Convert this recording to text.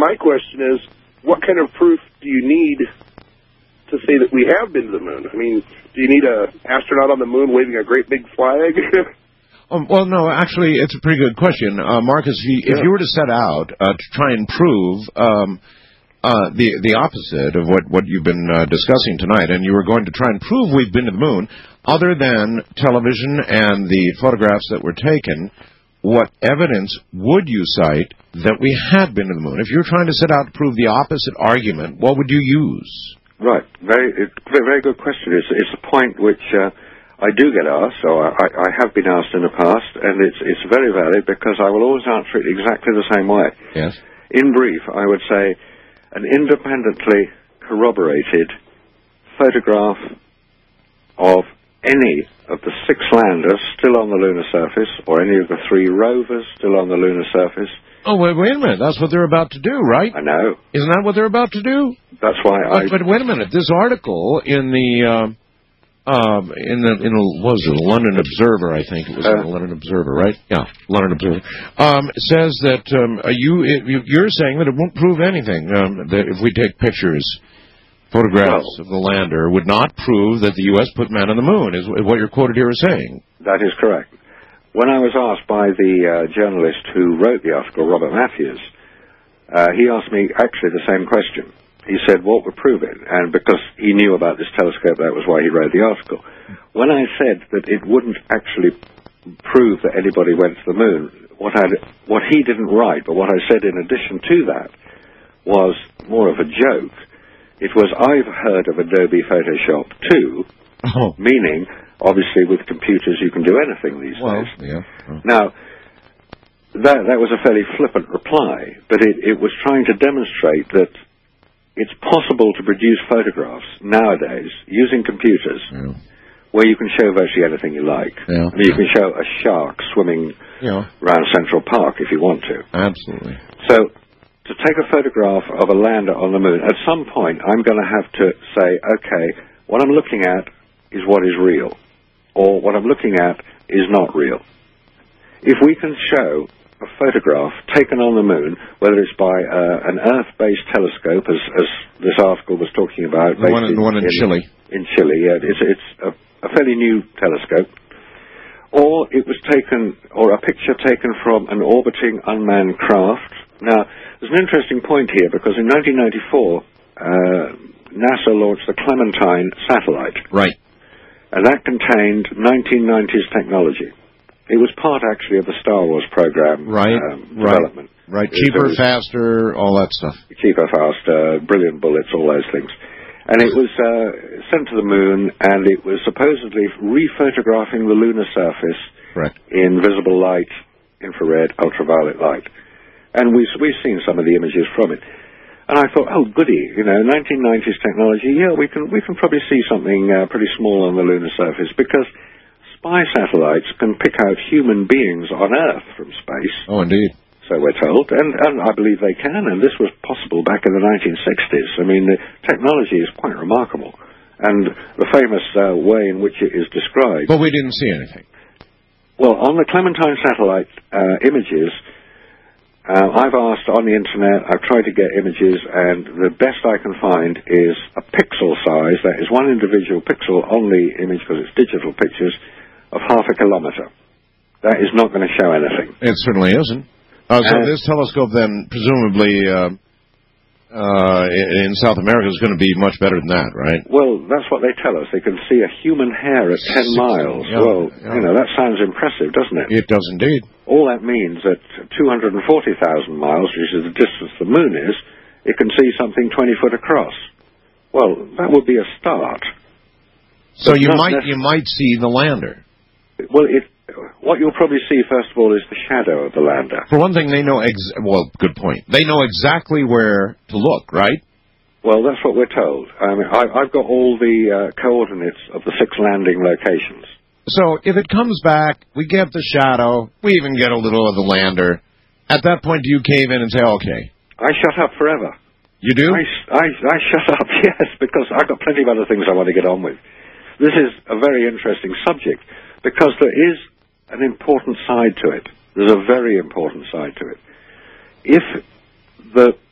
my question is, what kind of proof do you need to say that we have been to the moon? I mean, do you need an astronaut on the moon waving a great big flag? Well, no, actually, it's a pretty good question. Marcus, if you were to set out to try and prove the opposite of what you've been discussing tonight, and you were going to try and prove we've been to the moon, other than television and the photographs that were taken, what evidence would you cite that we had been to the moon? If you're trying to set out to prove the opposite argument, what would you use? Right. Very good question. It's a point which I do get asked, so I have been asked in the past, and it's very valid because I will always answer it exactly the same way. Yes. In brief, I would say an independently corroborated photograph of any of the 6 landers still on the lunar surface, or any of the 3 rovers still on the lunar surface. Oh, wait a minute. That's what they're about to do, right? I know. Isn't that what they're about to do? That's why But wait a minute. This article in the what was it, London Observer, I think it was in the London Observer, right? Yeah, London Observer. Says that you're saying that it won't prove anything. That if we take pictures, photographs of the lander, would not prove that the U.S. put man on the moon, is what you're quoted here as saying. That is correct. When I was asked by the journalist who wrote the article, Robert Matthews, he asked me actually the same question. He said, what would prove it? And because he knew about this telescope, that was why he wrote the article. When I said that it wouldn't actually prove that anybody went to the moon, what he didn't write, but what I said in addition to that, was more of a joke. It was, I've heard of Adobe Photoshop too, meaning, obviously with computers you can do anything these days. Yeah. Now, that was a fairly flippant reply, but it was trying to demonstrate that it's possible to produce photographs nowadays using computers where you can show virtually anything you like. Yeah. I mean, you can show a shark swimming around Central Park if you want to. Absolutely. So, to take a photograph of a lander on the moon, at some point I'm going to have to say, okay, what I'm looking at is what is real, or what I'm looking at is not real. If we can show a photograph taken on the moon, whether it's by an Earth-based telescope, as this article was talking about, the one in Chile. In Chile, yeah, it's a fairly new telescope, or it was taken, or a picture taken from an orbiting unmanned craft. Now, there's an interesting point here because in 1994, NASA launched the Clementine satellite, right, and that contained 1990s technology. It was part, actually, of the Star Wars program development. Right, cheaper, faster, all that stuff. Cheaper, faster, brilliant bullets, all those things. And it was sent to the moon, and it was supposedly rephotographing the lunar surface in visible light, infrared, ultraviolet light. And we've seen some of the images from it. And I thought, oh, goody, 1990s technology, yeah, we can probably see something pretty small on the lunar surface, because spy satellites can pick out human beings on Earth from space. Oh, indeed. So we're told, and I believe they can, and this was possible back in the 1960s. I mean, the technology is quite remarkable, and the famous way in which it is described. But we didn't see anything. Well, on the Clementine satellite images, I've asked on the internet, I've tried to get images, and the best I can find is a pixel size, that is one individual pixel on the image, because it's digital pictures, of 0.5 kilometer. That is not going to show anything. It certainly isn't. So this telescope then, presumably, in South America is going to be much better than that, right? Well, that's what they tell us. They can see a human hair at 10 miles. That sounds impressive, doesn't it? It does indeed. All that means that 240,000 miles, which is the distance the moon is, it can see something 20 foot across. Well, that would be a start. So you might see the lander. Well, what you'll probably see, first of all, is the shadow of the lander. For one thing, they know good point. They know exactly where to look, right? Well, that's what we're told. I mean, I've got all the coordinates of the 6 landing locations. So if it comes back, we get the shadow, we even get a little of the lander. At that point, do you cave in and say, okay? I shut up forever. You do? I shut up, yes, because I've got plenty of other things I want to get on with. This is a very interesting subject, because there is an important side to it. There's a very important side to it. If the